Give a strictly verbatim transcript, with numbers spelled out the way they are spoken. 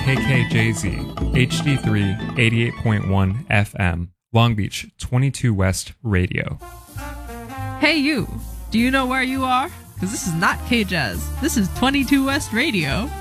K K J Z, H D three, eighty-eight point one F M, Long Beach, twenty-two West Radio. Hey you, do you know where you are? Because this is not K-Jazz, this is twenty-two West Radio.